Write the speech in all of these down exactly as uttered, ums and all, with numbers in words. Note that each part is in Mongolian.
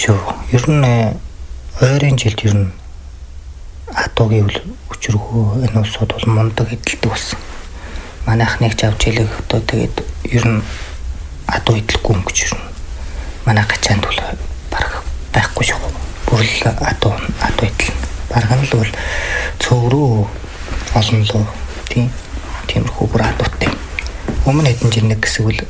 шүү. Ер нь ойрын жилд ер нь атуугийн өчргөө энэ усууд бол мундаг эдэлдэг болсон. Манайхныг авч илэг одоо тэгээд ер нь атуу эдлэхгүй өнгөч ер нь манай гачаанд бол барах байхгүй шүү. Бүрл атуу атуу эдлэн. Барах нь л бол цөөрөө олон лөө тийм тиймэрхүү бүр атуутай. Өмнө хэдэн жил нэг хэсэг бол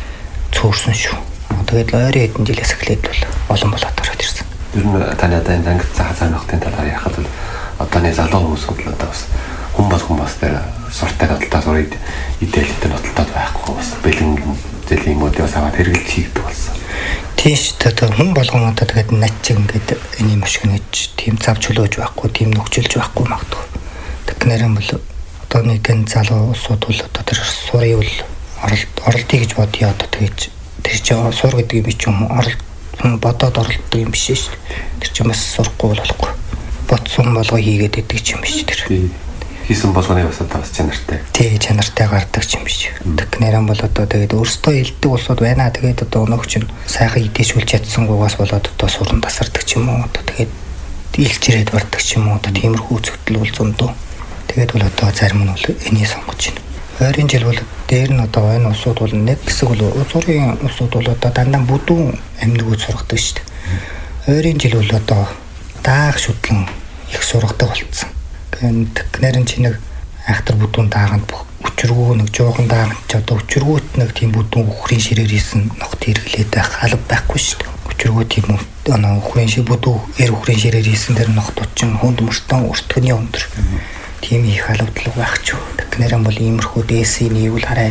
цөөрсөн шүү. Тэгээд ойрын хэдэн жилээс эхлээд бол олон болоод ороод ирсэн. Ер нь таны одоо энэ ангид цаа цаа нөхтийн талаар яхад бол одооны залуу хүмүүс бол одоо бас хүн бол хүмүүс дээр суртаа бодлоо сурыг идэлтэй бодлоо байхгүй бас бэлэн зэлийн модоос аваад хэрэгжилж хийгдэг болсон. Тийш одоо хүн болгон одоо тэгээд начиг ингээд энэ юм шиг нэгж тийм цав чөлөөж байхгүй, тийм нөхчилж байхгүй магадгүй. Тэгэхээр бол одооны гэн залуу улсууд бол одоо тэр сурыг бол оролт оролтыг гэж бодъё одоо тэгэж тэр чинь сур гэдэг юм чи юм оролт бодоод оролтдог юм биш шүү. Тэр чинь бас сурахгүй болохгүй. Бодсон болгоо хийгээд идэг юм биш тэр. Хийсэн болгоны бас одоо бас чанартай. Тий, чанартай гардаг юм биш. Тэгэхээр бол одоо тэгээд өөрсдөө илдэг улсууд байна. Тэгээд одоо өнөөгч нь сайхан идэвшүүлж чадсангуугаас болоод одоо суран тасардаг юм уу? Одоо тэгээд илж ирээд бардаг юм уу? Одоо тиймэрхүү үзэгдэл бол зөндөө. Тэгээд бол одоо зарим нь бол энийг сонгож байна. Ойрын жил бол дээр нь одоо энэ улсууд бол нэг хэсэг бол уцурын улсууд бол одоо дандаа бүдүүн амьнууд сургадаг шүү дээ. Ойрын жил бол одоо даах шүтлэн их сургадаг болсон. Тэгэхээр чи нэг айхтар бүдүүн дааганд өчргөө нэг жоохон дааганд ч одоо өчргөөт нэг тийм бүдүүн үхрийн ширээр хийсэн ногт хэрэглээд байх алба байхгүй шүү дээ. Өчргөө тийм оноо үхрийн шир бүдүү эр үхрийн ширээр хийсэн дэр ногтууд чинь хүнд мөртөн өртгөний өндөр. Тийм их албадлаг байх ч. Тэгэхээр бол иймэрхүү дээсийн нийгүүл хараад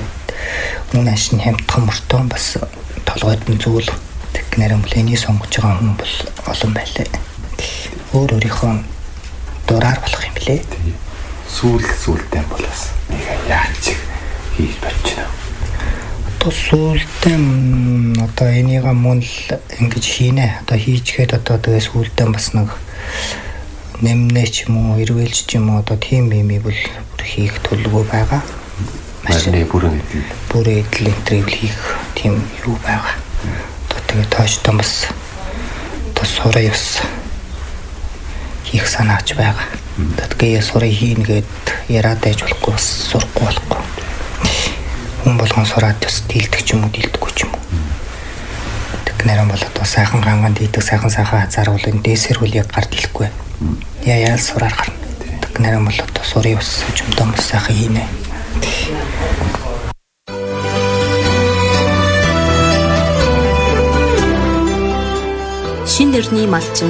мөн ашин хямдхан мөртөн бас толгойд нь зүйл. Тэгэхээр бол энийг сонгож байгаа хүн бол олон байлаа. Өөр өөрийнхөө дураар болох юм блэ. Сүүл сүүлтэй болоос нэг яач хийж бачна. Одоо сүүлдээ одоо энийг мөн л ингэж хийнэ. Одоо хийчгээд одоо тэгээ сүүлдээ бас нэг нэмнэ ч юм уу, ирвэлж ч юм уу одоо тийм юм бол бүр хийх төлөвөө байгаа. Машины бүрэн эдэл. Бүрэн эдэл энтрийг хийх тийм юу байгаа. Одоо тэгээ тоочтой бас одоо сураа ёс хийх санаач байгаа. Тэгэхээр сурыг хийнгээд яриад байж болохгүй, сурахгүй болохгүй. Хүн болгон сураад бас дийлдэг ч юм уу, дийлдэггүй ч юм уу. Тэгэхээр бол одоо сайхан ганган дийдэг, сайхан сайхан хазаар бол энэ дээсэр үл яг гар дийлэхгүй. Яа яа сураар гарна. Тэгэхээр бол одоо сурыг бас жимдөө бас сайхан хийнэ. Шин нэрний малчин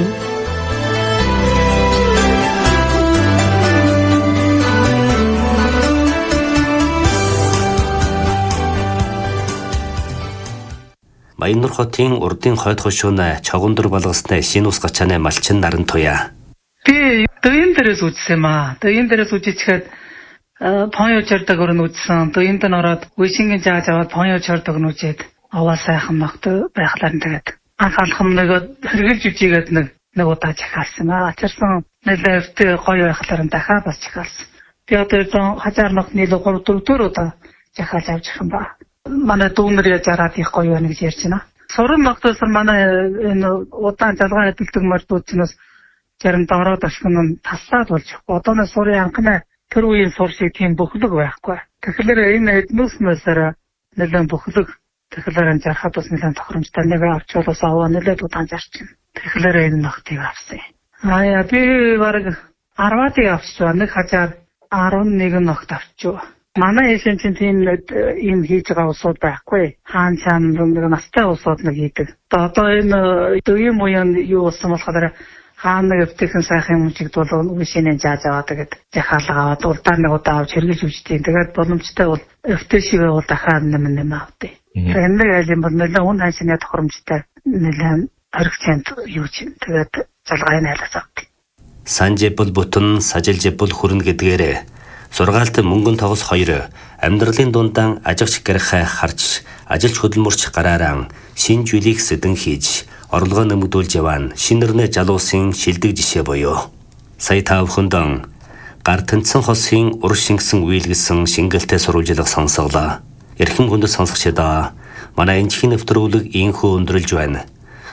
Баяннур хотын урдын хойд хошуун чогондор болгосны шинэ ус гачааны малчин наран туяа. Би дөйн дээрээс үзсэн маа. Дөйн дээрээс үзчихээд понё чардаг өрн үзсэн. Дөйнд нь ороод үешингийн жааж аваад понё чардаг нь үзээд аваа сайхан ногт байхлаар нь тэгээд анхаалхам нэг хэрэгжилж үжигээд нэг нэг удаа чахалсан. Ачаарсан нэлээвтэй гоё байхлаар нь дахиад бас чахалсан. Би одоо зон хажаар ногт нийлүү гурав дөрөв удаа чахалж авч ирсэн ба. Манай дүүнэр яжараад их гоё байна гэж ярьж байна. Сурам ногтоос манай энэ удаан жалгаа эдэлдэг мордууд ч бас зарим дороод ашигн нь таслаад болж байгаа. Одооны сурын анхны тэр үеийн сур шиг тийм бөхлөг байхгүй. Тэгэхээр энэ эднүснээсээр нэлээд бөхлөг тэгэхээр энэ жарахад бас нэлээд тохиромжтой нэг авчвалаас аваа нэлээд удаан зарчин. Тэгэхээр энэ ногтыг авсан. Аа би бараг арваадыг авчихсан. Нэг хажаар арван нэг ногт авчихв. Манай эшин чинь тийм ийм хийж байгаа усууд байхгүй. Хаан чам нэг настай усууд нэг хийдэг. Одоо энэ дөйм уян юу болсон болохоор хаан нэг өвтгөн сайхан юм чигд бол үшинээ жааж аваад тэгээд жахаалга аваад урдаа нэг удаа авч хэрэгж үжтэй. Тэгээд боломжтой бол өвтөшивээ бол дахиад нэм нэм авдээ. Тэгээд нэг айл юм бол нэлээд үн ханшны тохиромжтой нэлээд оригчент юу чинь тэгээд залгааны айлаас авдээ. Санжибл бүтэн сажилжибл хүрнэ гэдгээрээ сургаалт мөнгөн тогос хоёр амьдралын дундаан ажигч гэрхэ харж ажилч хөдөлмөрч гараараа шин жүлийг сэдэн хийж орлогоо нэмэгдүүлж яван шинэрнэ жалуусын шилдэг жишээ буюу сая тав хүндэн гар тэнцэн хосын ур шингэсэн үйлгэлсэн шингэлтэй сурвалжлах сонсголоо. Эрхэм хүндэт сонсогчдоо манай энэхийн нэвтрүүлэг ийхүү өндөрлж байна.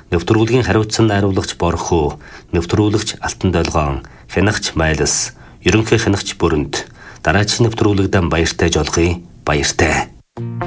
Нэвтрүүлгийн хариуцсан найруулагч Борхоо, нэвтрүүлэгч Алтан Долгоон, хянагч Майлас, ерөнхий хянагч Бүрэнт, дараагийн нэвтрүүлэгдэн баяртай жолгоё. Баяртай.